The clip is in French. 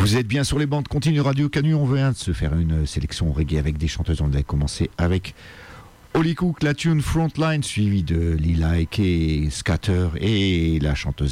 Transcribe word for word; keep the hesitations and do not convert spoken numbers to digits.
Vous êtes bien sur les bandes Continue Radio Canu. On vient de se faire une sélection reggae avec des chanteuses. On a commencé avec Holly Cook, la tune Frontline, suivie de Lila Eke, Scatter et la chanteuse